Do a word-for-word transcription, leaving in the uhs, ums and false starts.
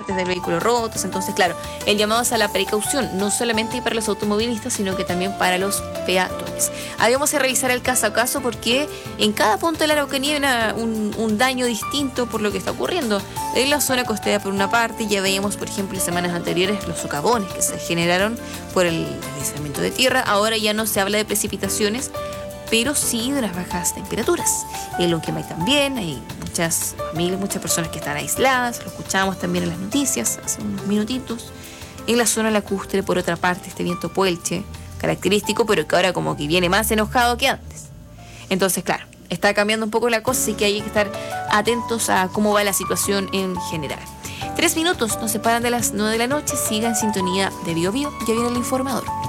partes del vehículo rotas. Entonces, claro, el llamado es a la precaución, no solamente para los automovilistas, sino que también para los peatones. Ahí vamos a revisar el caso a caso porque en cada punto de la Araucanía hay una, un, un daño distinto por lo que está ocurriendo. En la zona costera, por una parte, ya veíamos, por ejemplo, en semanas anteriores los socavones que se generaron por el deslizamiento de tierra. Ahora ya no se habla de precipitaciones, pero sí de unas bajas temperaturas. En Lonquimay también hay muchas familias, muchas personas que están aisladas, lo escuchábamos también en las noticias hace unos minutitos. En la zona lacustre, por otra parte, este viento puelche, característico, pero que ahora como que viene más enojado que antes. Entonces, claro, está cambiando un poco la cosa, así que hay que estar atentos a cómo va la situación en general. Tres minutos nos separan de las nueve de la noche, siga en sintonía de Bio Bio, ya viene el informador.